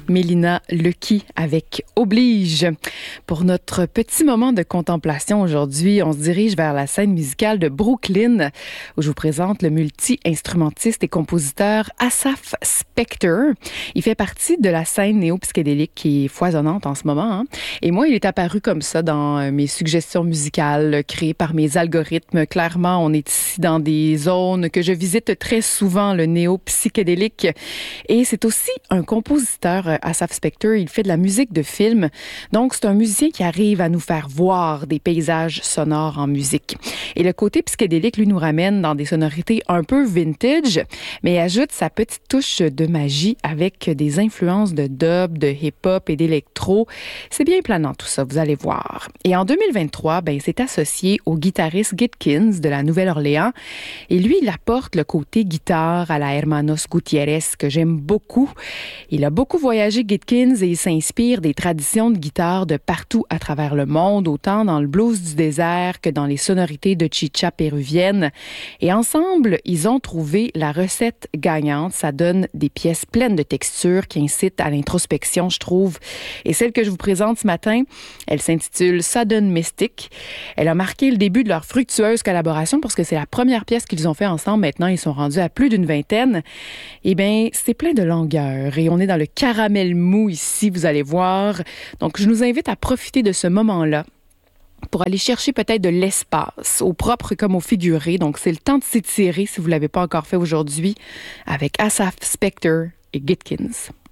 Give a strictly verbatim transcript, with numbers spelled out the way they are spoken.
Mélina Lecky avec Oblige. Pour notre petit moment de contemplation aujourd'hui, on se dirige vers la scène musicale de Brooklyn, où je vous présente le multi-instrumentiste et compositeur Asaph Spector. Il fait partie de la scène néo-psychédélique qui est foisonnante en ce moment, hein. Et moi, il est apparu comme ça dans mes suggestions musicales créées par mes algorithmes. Clairement, on est ici dans des zones que je visite très souvent, le néo-psychédélique. Et c'est aussi un compositeur, Asaph Spector. Il fait de la musique de film. Donc, c'est un musicien qui arrive à nous faire voir des paysages sonores en musique. Et le côté psychédélique, lui, nous ramène dans des sonorités un peu vintage, mais ajoute sa petite touche de magie avec des influences de dub, de hip-hop et d'électro. C'est bien planant tout ça, vous allez voir. Et en deux mille vingt-trois, ben, il s'est associé au guitariste Gitkins de la Nouvelle-Orléans. Et lui, il apporte le côté guitare à la Hermanos Gutiérrez que j'aime beaucoup. Il a beaucoup voyagé, Gitkins, et il s'inspire des traditions de guitare de partout à travers le monde, autant dans le blues du désert que dans les sonorités de chicha péruvienne. Et ensemble, ils ont trouvé la recette gagnante. Ça donne des pièces pleines de textures qui incitent à l'introspection, je trouve. Et celle que je vous présente ce matin, elle s'intitule Sudden Mystic. Elle a marqué le début de leur fructueuse collaboration parce que c'est la première pièce qu'ils ont fait ensemble. Maintenant, ils sont rendus à plus d'une vingtaine. Eh bien, c'est plein de longueur et on est dans le caramel mou ici, vous allez voir. Donc, je nous invite à profiter de ce moment-là pour aller chercher peut-être de l'espace, au propre comme au figuré. Donc, c'est le temps de s'étirer si vous ne l'avez pas encore fait aujourd'hui avec Asaph Spector et Gitkins.